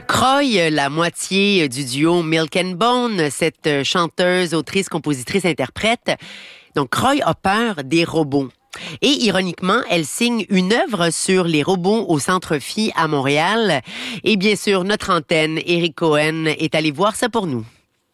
Croy, la moitié du duo Milk and Bone, cette chanteuse, autrice, compositrice, interprète. Donc, Croy a peur des robots. Et ironiquement, elle signe une œuvre sur les robots au Centre Phi à Montréal. Et bien sûr, notre antenne, Éric Cohen, est allé voir ça pour nous.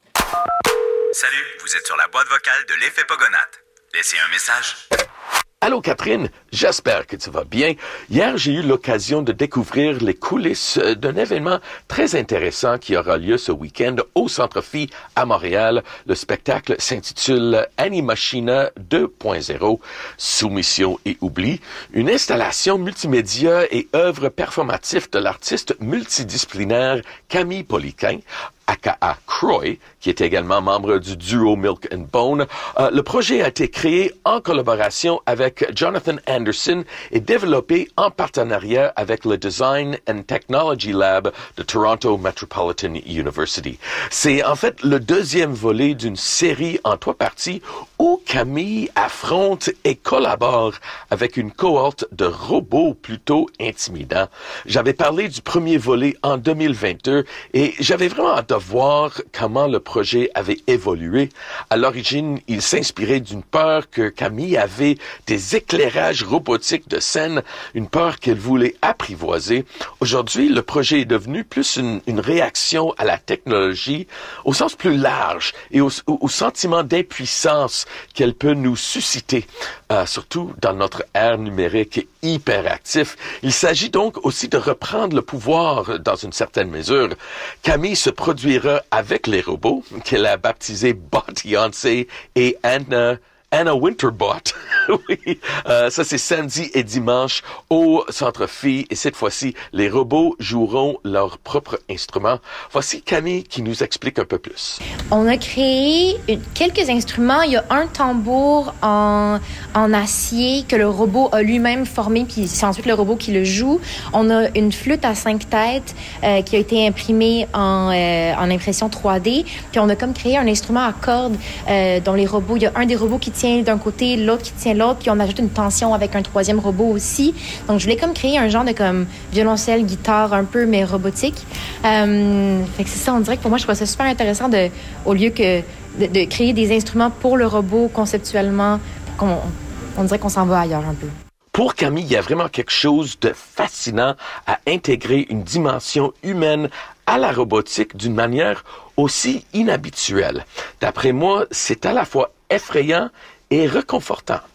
Salut, vous êtes sur la boîte vocale de l'Effet Pogonate. Laissez un message. Allô Catherine, j'espère que tu vas bien. Hier, j'ai eu l'occasion de découvrir les coulisses d'un événement très intéressant qui aura lieu ce week-end au Centre Phi à Montréal. Le spectacle s'intitule Animachina 2.0, Soumission et oubli, une installation multimédia et œuvre performative de l'artiste multidisciplinaire Camille Poliquin, aka Croy, qui est également membre du duo Milk and Bone. Le projet a été créé en collaboration avec Jonathan Anderson et développé en partenariat avec le Design and Technology Lab de Toronto Metropolitan University. C'est en fait le deuxième volet d'une série en 3 parties où Camille affronte et collabore avec une cohorte de robots plutôt intimidants. J'avais parlé du premier volet en 2022 et j'avais vraiment hâte de voir comment le projet avait évolué. À l'origine, il s'inspirait d'une peur que Camille avait des éclairages robotiques de scène, une peur qu'elle voulait apprivoiser. Aujourd'hui, le projet est devenu plus une réaction à la technologie au sens plus large et au sentiment d'impuissance qu'elle peut nous susciter, surtout dans notre ère numérique hyperactif. Il s'agit donc aussi de reprendre le pouvoir dans une certaine mesure. Camille se produira avec les robots, qu'elle a baptisés Bot-Yancey et Anna Winterbot. Oui, ça c'est samedi et dimanche au Centre Phi. Et cette fois-ci, les robots joueront leurs propres instruments. Voici Camille qui nous explique un peu plus. On a créé quelques instruments. Il y a un tambour en acier que le robot a lui-même formé, puis c'est ensuite le robot qui le joue. On a une flûte à 5 têtes qui a été imprimée en impression 3D. Puis on a comme créé un instrument à cordes dont les robots, il y a un des robots qui tient d'un côté, l'autre qui tient l'autre, puis on ajoute une tension avec un troisième robot aussi. Donc, je voulais comme créer un genre de comme violoncelle, guitare un peu, mais robotique. Fait que c'est ça, on dirait que pour moi, je trouve ça super intéressant au lieu que de créer des instruments pour le robot conceptuellement, on dirait qu'on s'en va ailleurs un peu. Pour Camille, il y a vraiment quelque chose de fascinant à intégrer une dimension humaine à la robotique d'une manière aussi inhabituelle. D'après moi, c'est à la fois effrayant et réconfortant.